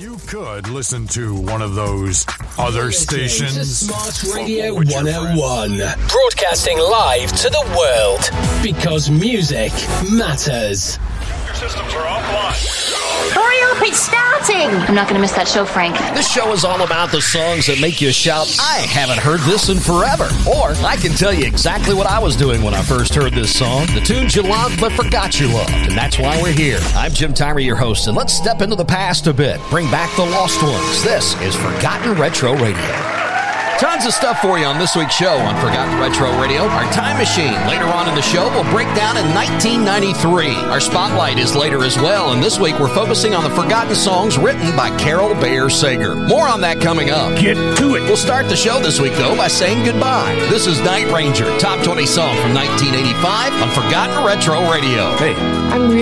You could listen to one of those other stations. Smart Radio 101. Broadcasting live to the world. Because music matters. Your systems are offline. Hurry up, it's starting! I'm not going to miss that show, Frank. This show is all about the songs that make you shout, I haven't heard this in forever. Or I can tell you exactly what I was doing when I first heard this song. The tunes you loved but forgot you loved. And that's why we're here. I'm Jim Tyree, your host, and let's step into the past a bit. Bring back the lost ones. This is Forgotten Retro Radio. Tons of stuff for you on this week's show on Forgotten Retro Radio. Our time machine later on in the show will break down in 1993. Our spotlight is later as well, and this week we're focusing on the forgotten songs written by Carol Bayer Sager. More on that coming up. Get to it. We'll start the show this week, though, by saying goodbye. This is Night Ranger, top 20 song from 1985 on Forgotten Retro Radio. Hey, I'm really